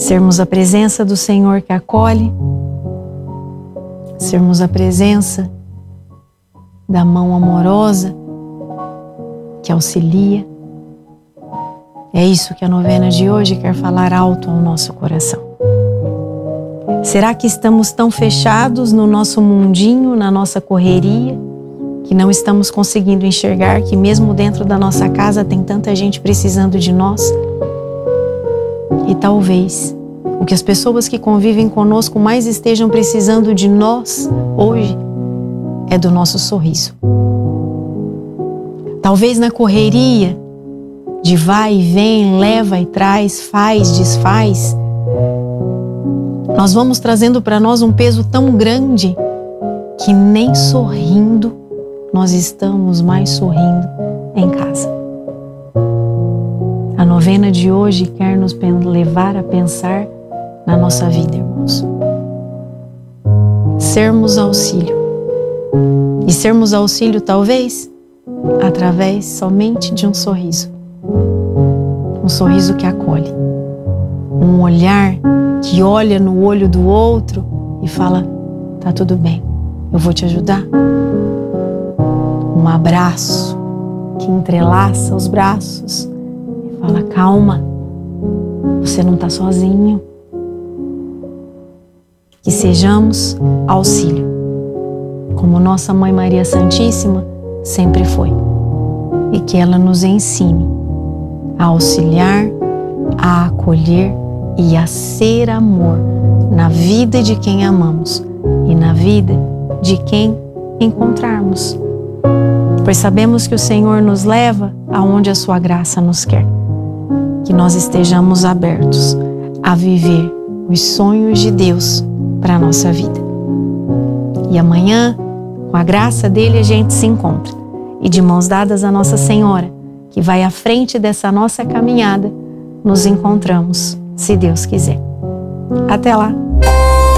sermos a presença do Senhor que acolhe, sermos a presença da mão amorosa que auxilia. É isso que a novena de hoje quer falar alto ao nosso coração. Será que estamos tão fechados no nosso mundinho, na nossa correria, que não estamos conseguindo enxergar que mesmo dentro da nossa casa tem tanta gente precisando de nós? E talvez o que as pessoas que convivem conosco mais estejam precisando de nós hoje é do nosso sorriso. Talvez na correria de vai e vem, leva e traz, faz, desfaz, nós vamos trazendo para nós um peso tão grande que nem sorrindo nós estamos mais sorrindo em casa. A novena de hoje quer nos levar a pensar na nossa vida, irmãos. Sermos auxílio. E sermos auxílio, talvez, através somente de um sorriso. Um sorriso que acolhe. Um olhar que olha no olho do outro e fala: tá tudo bem, eu vou te ajudar. Um abraço que entrelaça os braços e fala: calma, você não está sozinho. Que sejamos auxílio, como nossa Mãe Maria Santíssima sempre foi, e que ela nos ensine a auxiliar, a acolher e a ser amor na vida de quem amamos e na vida de quem encontrarmos. Pois sabemos que o Senhor nos leva aonde a sua graça nos quer. Que nós estejamos abertos a viver os sonhos de Deus para a nossa vida. E amanhã, com a graça dele, a gente se encontra. E de mãos dadas a Nossa Senhora, que vai à frente dessa nossa caminhada, nos encontramos, se Deus quiser. Até lá!